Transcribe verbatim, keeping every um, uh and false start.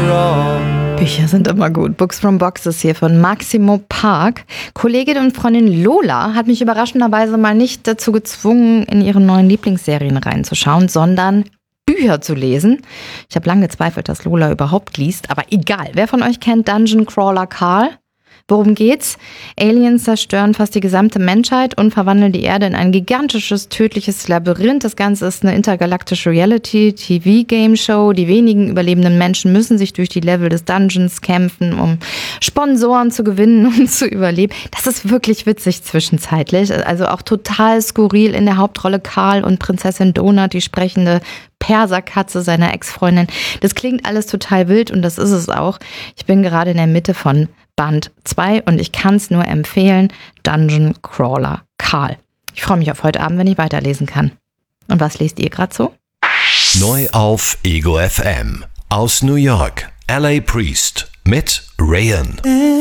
wrong. Bücher sind immer gut. Books from Boxes hier von Maximo Park. Kollegin und Freundin Lola hat mich überraschenderweise mal nicht dazu gezwungen, in ihre neuen Lieblingsserien reinzuschauen, sondern Bücher zu lesen. Ich habe lange gezweifelt, dass Lola überhaupt liest, aber egal. Wer von euch kennt Dungeon Crawler Carl? Worum geht's? Aliens zerstören fast die gesamte Menschheit und verwandeln die Erde in ein gigantisches, tödliches Labyrinth. Das Ganze ist eine intergalaktische Reality-T V-Game-Show. Die wenigen überlebenden Menschen müssen sich durch die Level des Dungeons kämpfen, um Sponsoren zu gewinnen und zu überleben. Das ist wirklich witzig zwischenzeitlich. Also auch total skurril. In der Hauptrolle Karl und Prinzessin Donut, die sprechende Perserkatze seiner Ex-Freundin. Das klingt alles total wild und das ist es auch. Ich bin gerade in der Mitte von Band zwei und ich kann es nur empfehlen, Dungeon Crawler Carl. Ich freue mich auf heute Abend, wenn ich weiterlesen kann. Und was lest ihr gerade so? Neu auf Ego F M. Aus New York, L A Priest mit Rayen.